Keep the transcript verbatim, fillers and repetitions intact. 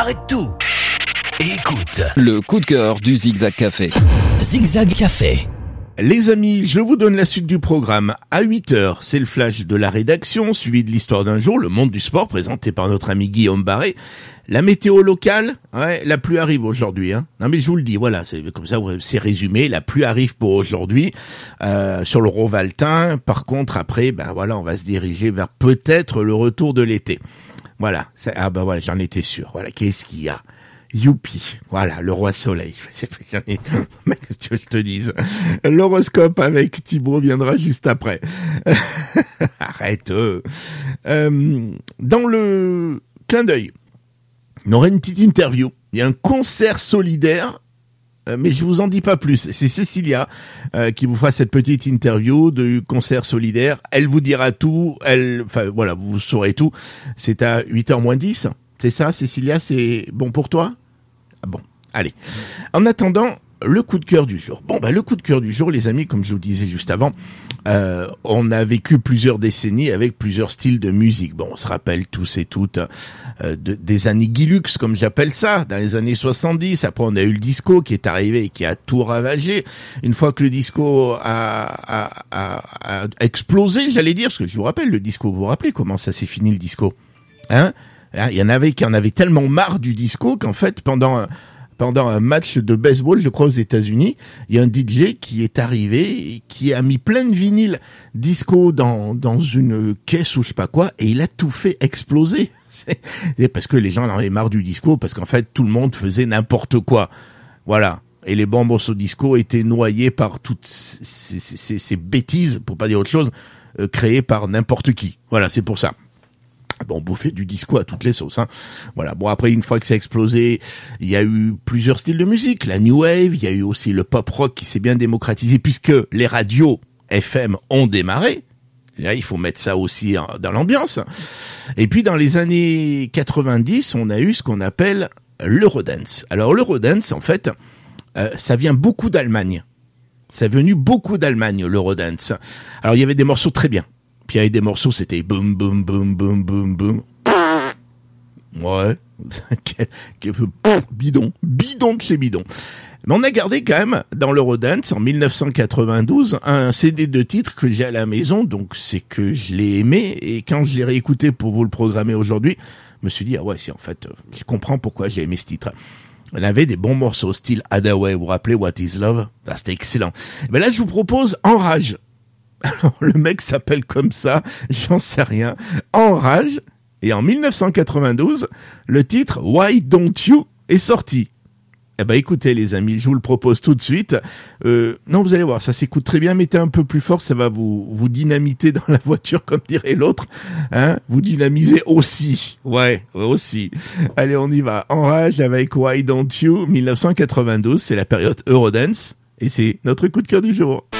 Arrête tout et écoute. Le coup de cœur du Zigzag Café. Zigzag Café. Les amis, je vous donne la suite du programme. À huit heures, c'est le flash de la rédaction, suivi de l'histoire d'un jour, le monde du sport, présenté par notre ami Guillaume Barré. La météo locale, ouais, la pluie arrive aujourd'hui, hein. Non mais je vous le dis, voilà, c'est comme ça, c'est résumé. La pluie arrive pour aujourd'hui euh, sur le Rovaltin. Par contre, après, ben voilà, on va se diriger vers peut-être le retour de l'été. Voilà, c'est, ah ben voilà, j'en étais sûr. Voilà, qu'est-ce qu'il y a? Youpi, voilà, le roi soleil. Qu'est-ce que je te dise? L'horoscope avec Thibaut viendra juste après. Arrête. Euh, dans le clin d'œil, on aura une petite interview. Il y a un concert solidaire, euh, mais je vous en dis pas plus. C'est Cécilia euh, qui vous fera cette petite interview du concert solidaire. Elle vous dira tout. Elle, enfin voilà, vous saurez tout. C'est à huit heures moins dix. C'est ça, Cécilia, c'est bon pour toi? Ah bon, allez. En attendant, le coup de cœur du jour. Bon, bah le coup de cœur du jour, les amis, comme je vous disais juste avant, euh, on a vécu plusieurs décennies avec plusieurs styles de musique. Bon, on se rappelle tous et toutes euh, de, des années Guilux, comme j'appelle ça, dans les années soixante-dix. Après, on a eu le disco qui est arrivé et qui a tout ravagé. Une fois que le disco a, a, a, a explosé, j'allais dire, parce que je vous rappelle, le disco, vous vous rappelez comment ça s'est fini le disco? Hein? Il y en avait qui en avaient tellement marre du disco qu'en fait, pendant pendant un match de baseball, je crois aux États-Unis, il y a un D J qui est arrivé et qui a mis plein de vinyles disco dans dans une caisse ou je sais pas quoi, et il a tout fait exploser. C'est parce que les gens en avaient marre du disco, parce qu'en fait tout le monde faisait n'importe quoi. Voilà. Et les bons morceaux disco étaient noyés par toutes ces, ces, ces, ces bêtises, pour pas dire autre chose, euh, créées par n'importe qui. Voilà, c'est pour ça. Bon, bouffer du disco à toutes les sauces, hein. Voilà. Bon, après, une fois que ça a explosé, il y a eu plusieurs styles de musique. La new wave, il y a eu aussi le pop rock qui s'est bien démocratisé puisque les radios F M ont démarré. Là, il faut mettre ça aussi dans l'ambiance. Et puis, dans les années quatre-vingt-dix, on a eu ce qu'on appelle l'Eurodance. Alors, l'Eurodance, en fait, euh, ça vient beaucoup d'Allemagne. Ça est venu beaucoup d'Allemagne, l'Eurodance. Alors, il y avait des morceaux très bien. Puis il y avait des morceaux, c'était boum, boum, boum, boum, boum, boum. Ouais. quel, quel, bidon. Bidon de chez bidon. Mais on a gardé quand même, dans l'Eurodance, en dix-neuf cent quatre-vingt-douze, un C D de titres que j'ai à la maison, donc c'est que je l'ai aimé, et quand je l'ai réécouté pour vous le programmer aujourd'hui, je me suis dit, ah ouais, si, en fait, je comprends pourquoi j'ai aimé ce titre. On avait des bons morceaux, style Hadaway, vous vous rappelez What is Love? Ah, c'était excellent. Mais là, je vous propose Enrage. Alors, le mec s'appelle comme ça, j'en sais rien. Enrage. Et en dix-neuf cent quatre-vingt-douze, le titre Why Don't You est sorti. Eh ben, écoutez, les amis, je vous le propose tout de suite. Euh, non, vous allez voir, ça s'écoute très bien. Mettez un peu plus fort, ça va vous, vous dynamiter dans la voiture, comme dirait l'autre. Hein? Vous dynamisez aussi. Ouais, aussi. Allez, on y va. Enrage avec Why Don't You, dix-neuf cent quatre-vingt-douze. C'est la période Eurodance. Et c'est notre coup de cœur du jour.